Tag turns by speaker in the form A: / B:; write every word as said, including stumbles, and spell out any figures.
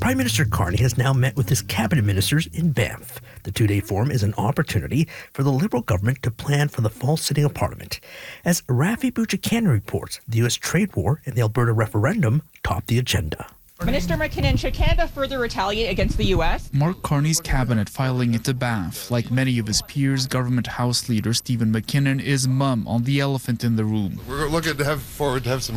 A: Prime Minister Carney has now met with his cabinet ministers in Banff. The two-day forum is an opportunity for the Liberal government to plan for the fall sitting of Parliament. As Rafi Buchanan reports, the U S trade war and the Alberta referendum top the agenda.
B: Minister McKinnon, should Canada further retaliate against the U S?
C: Mark Carney's cabinet filing into Banff. Like many of his peers, government House Leader Stephen McKinnon is mum on the elephant in the room.
D: We're looking to have forward to have some